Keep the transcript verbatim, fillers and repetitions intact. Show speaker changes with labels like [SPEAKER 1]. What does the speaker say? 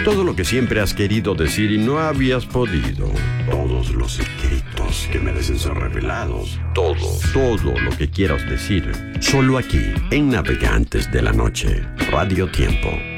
[SPEAKER 1] Todo lo que siempre has querido decir y no habías podido. Todos los secretos que merecen ser revelados. Todo, todo lo que quieras decir. Solo aquí, en Navegantes de la Noche. Radio Tiempo.